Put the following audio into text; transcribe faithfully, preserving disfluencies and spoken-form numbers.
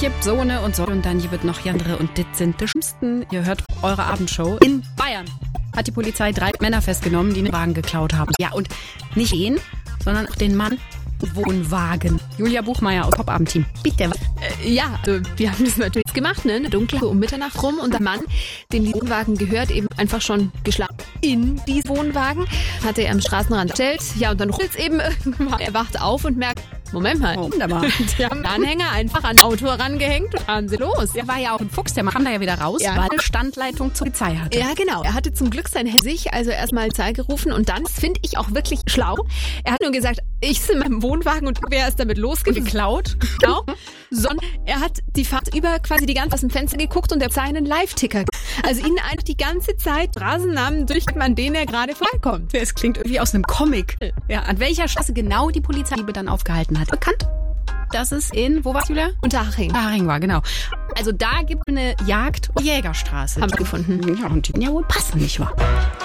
gibt so ne und so und dann gibt noch andere und dit sind die Schlimmsten. Ihr hört eure Abendshow. In Bayern hat die Polizei drei Männer festgenommen, die einen Wagen geklaut haben. Ja, und nicht ihn, sondern auch den Mann Wohnwagen. Julia Buchmeier aus Popabend-Team. Bitte. Äh, ja, wir haben das natürlich gemacht, ne? Dunkel um Mitternacht rum und der Mann, dem die Wohnwagen gehört, eben einfach schon geschlafen in die Wohnwagen, hatte er am Straßenrand gestellt. Ja, und dann ruft es eben irgendwann. Er wacht auf und merkt, Moment mal, oh, wunderbar. Die haben den Anhänger einfach an Auto herangehängt und fahren sie los. Der war ja auch ein Fuchs, der kam da ja wieder raus, ja, weil er Standleitung zur Polizei hatte. Ja, genau. Er hatte zum Glück sein Handy sich also erstmal Polizei gerufen und dann, das finde ich auch wirklich schlau, er hat nur gesagt, ich sitze in meinem Wohnwagen und wer ist damit losgeklaut? Genau. Sondern er hat die Fahrt über quasi die ganze aus dem Fenster geguckt und er hat seinen Live-Ticker. Also ihnen einfach die ganze Zeit Straßennamen durch, an denen er gerade vorbeikommt. Es klingt irgendwie aus einem Comic. Ja, an welcher Straße genau die Polizei dann aufgehalten hat. Bekannt? Das ist in, wo war's, Julia? Unterhaching. Unterhaching war, genau. Also da gibt es eine Jagd- und Jägerstraße. Haben wir gefunden. Ja, und die ja wohl passen, nicht wahr?